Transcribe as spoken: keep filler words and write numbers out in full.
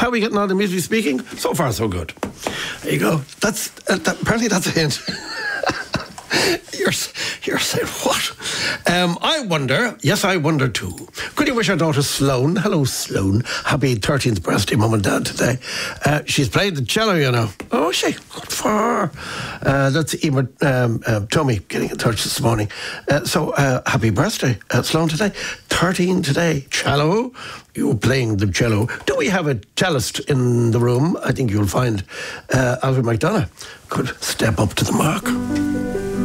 How are we getting on in musically speaking? So far, so good. There you go. That's uh, that, apparently that's a hint. You're, you're saying what? Um, I wonder, yes, I wonder too. Could you wish our daughter Sloane, hello Sloane, happy thirteenth birthday, mum and dad, today. Uh, she's played the cello, you know. Oh, she? Good for her. Uh, that's Emer, um, uh, Tommy getting in touch this morning. Uh, so, uh, happy birthday, uh, Sloane, today. thirteen today. Cello. You were playing the cello. Do we have a cellist in the room? I think you'll find uh, Alvin McDonough could step up to the mark.